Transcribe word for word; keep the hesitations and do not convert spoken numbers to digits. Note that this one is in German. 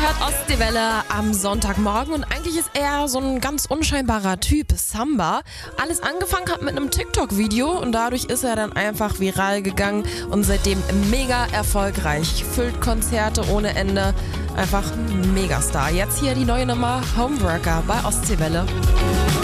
hört Ostseewelle am Sonntagmorgen und eigentlich ist er so ein ganz unscheinbarer Typ, Samba. Alles angefangen hat mit einem TikTok-Video und dadurch ist er dann einfach viral gegangen und seitdem mega erfolgreich. Füllt Konzerte ohne Ende, einfach ein Megastar. Jetzt hier die neue Nummer Homeworker bei Ostseewelle.